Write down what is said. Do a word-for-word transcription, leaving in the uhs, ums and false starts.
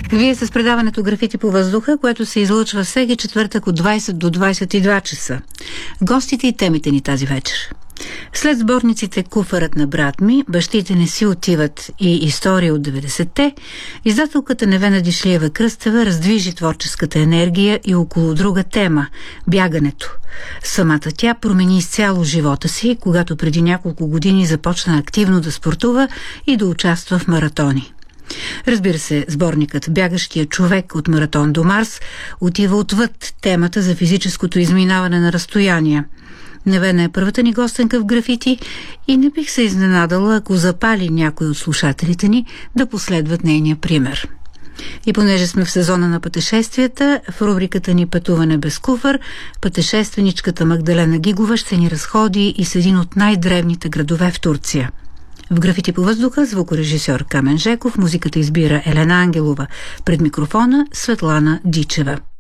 Вие с предаването Графити по въздуха, което се излъчва всеки четвъртък от двайсет до двайсет и два часа. Гостите и темите ни тази вечер. След сборниците "Куфарът на брат ми", "Бащите не си отиват" и "История от деветдесетте", издателката Невена Дишлиева-Кръстева раздвижи творческата енергия и около друга тема – бягането. Самата тя промени изцяло живота си, когато преди няколко години започна активно да спортува и да участва в маратони. Разбира се, сборникът "Бягащия човек от маратон до Марс" отива отвъд темата за физическото изминаване на разстояния. Невена е първата ни гостенка в Графити и не бих се изненадала, ако запали някой от слушателите ни да последват нейния пример. И понеже сме в сезона на пътешествията, в рубриката ни "Пътуване без куфар", пътешественичката Магдалена Гигова ще ни разходи и с един от най-древните градове в Турция. В Графити по въздуха звукорежисьор Камен Жеков, музиката избира Елена Ангелова. Пред микрофона Светлана Дичева.